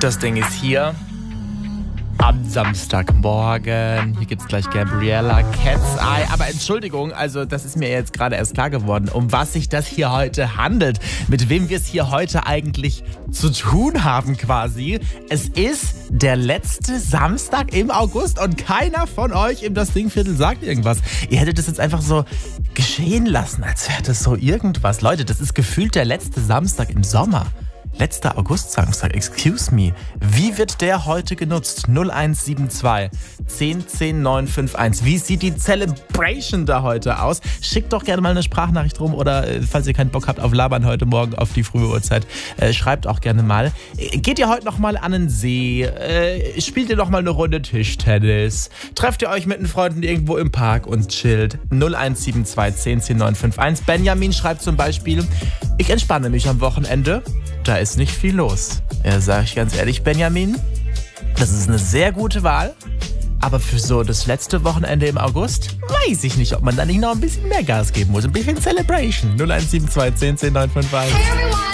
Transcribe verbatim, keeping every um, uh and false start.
Das Ding ist hier. Am Samstagmorgen. Hier gibt's gleich Gabriella Cat's Eye. Aber Entschuldigung, also das ist mir jetzt gerade erst klar geworden, um was sich das hier heute handelt. Mit wem wir es hier heute eigentlich zu tun haben quasi. Es ist der letzte Samstag im August und keiner von euch im Das Ding-Viertel sagt irgendwas. Ihr hättet das jetzt einfach so geschehen lassen, als wäre das so irgendwas. Leute, das ist gefühlt der letzte Samstag im Sommer. Letzter August-Samstag, excuse me. Wie wird der heute genutzt? null eins sieben zwei, zehn zehn neun fünf eins. Wie sieht die Celebration da heute aus? Schickt doch gerne mal eine Sprachnachricht rum oder äh, falls ihr keinen Bock habt auf Labern heute Morgen auf die frühe Uhrzeit, äh, schreibt auch gerne mal. Geht ihr heute noch mal an den See? Äh, spielt ihr noch mal eine Runde Tischtennis? Trefft ihr euch mit den Freunden irgendwo im Park und chillt? null eins sieben zwei, zehn zehn neun fünf eins. Benjamin schreibt zum Beispiel, ich entspanne mich am Wochenende. Da ist nicht viel los. Ja, sag ich ganz ehrlich, Benjamin, das ist eine sehr gute Wahl. Aber für so das letzte Wochenende im August weiß ich nicht, ob man da nicht noch ein bisschen mehr Gas geben muss. Ein bisschen Celebration. null eins sieben zwei, zehn zehn neun fünf eins. Hey everyone.